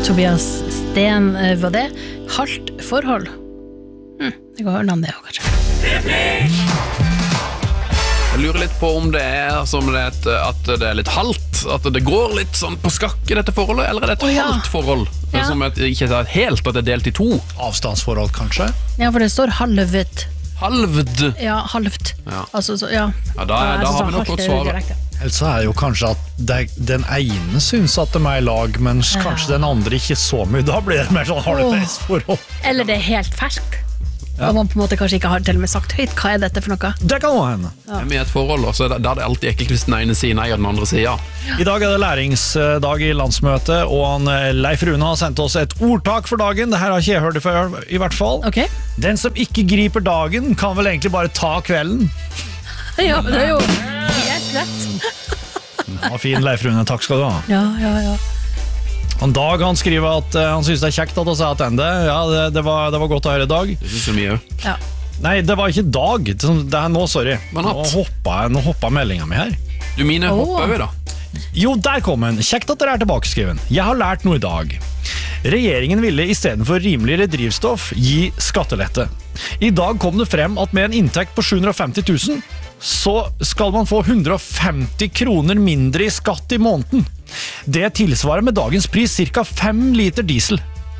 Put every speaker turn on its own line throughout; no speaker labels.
Tobias Sten var det. Halvt forhold. Det går hørt om det også, kanskje.
Jeg lurer litt på om det som at det litt halvt, at det går litt sånn på skakke dette forholdet, eller det halvt forhold, som ikke helt, at det delt i to.
Avstandsforhold, kanskje?
Ja, for det står halvt.
Halvd?
Ja, halvt. Altså,
da har vi nok godt svaret.
Ellers er det jo kanskje at den ene synes at de er i lag, mens kanskje den andre ikke så mye. Da blir det mer sånn halvveisforhold.
Eller det helt ferskt. Og man på en måte kanskje ikke har til og med sagt høyt, hva det for noe?
Det kan også hende.
Med et forhold, så da det alltid ekkelt hvis den ene sier nei og den andre sier ja.
I dag det læringsdag i landsmøtet, og Leif Rune har sendt oss et ordtak for dagen. Dette har ikke jeg hørt det før, i hvert fall.
Okay.
Den som ikke griper dagen, kan vel egentlig bare ta kvelden.
Ja, det jo helt rett.
Ja, fin Leif Rune, takk skal du ha.
Ja.
En Dag han skriver at han synes det kjekt at han sa attende. Ja, det var godt å høre Dag.
Det synes jeg mye.
Ja.
Nei, det var ikke Dag. Det nå, sorry. Nå hoppa meldingen min her.
Du mine hoppa over da?
Jo, der kom den. Kjekt at dere tilbake, skriven. Jeg har lært noe i dag. Regjeringen ville i stedet for rimeligere drivstoff gi skattelette. I dag kom det frem at med en inntekt på 750 000, så skal man få 150 kroner mindre i skatt i måneden. Det tilsvarer med dagens pris ca. 5 liter diesel.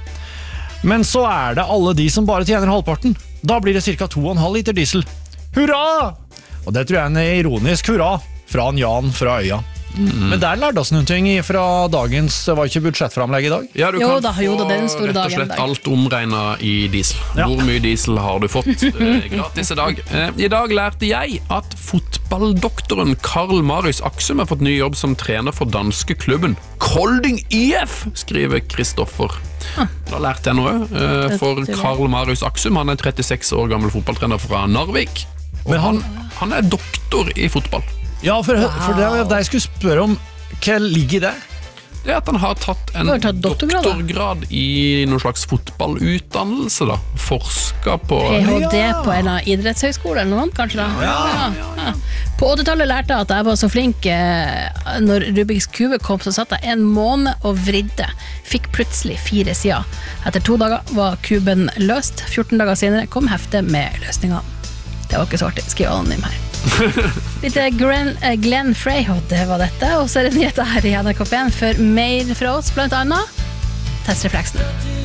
Men så det alle de som bare tjener halvparten. Da blir det ca. 2,5 liter diesel. Hurra! Og det tror jeg en ironisk hurra fra en Jan fra Øya. Men der lærte oss noen ting fra dagens, var ikke budsjettframlegg i dag?
Ja, du kan få
det den store
rett og slett alt omregnet i diesel. Ja. Hvor mye diesel har du fått gratis i dag? I dag lærte jeg at fotballdoktoren Karl Marius Aksum har fått ny jobb som trener for danske klubben Kolding IF, skriver Kristoffer. Da lærte jeg noe, for Karl Marius Aksum, han 36 år gammel fotballtrener fra Narvik, og han doktor i fotball.
Ja, for det jeg skulle spørre om, hva ligger i det?
Det at han har tatt en doktorgrad i noen slags fotballutdannelse da. Forsket på
PhD på en av idrettshøyskole eller noe, kanskje da? Ja. På 80-tallet lærte jeg at jeg var så flink når Rubiks kube kom, så satt jeg en måned og vridde. Fikk plutselig 4 sider. Etter 2 dager var kuben løst. 14 dager senere kom heftet med løsninger. Det var ikke så artig, skriv anonym her. Litt Glenn Freyholt var dette, og så det nyheter her i NRK1 for mer fra oss, blant annet Testrefleksen.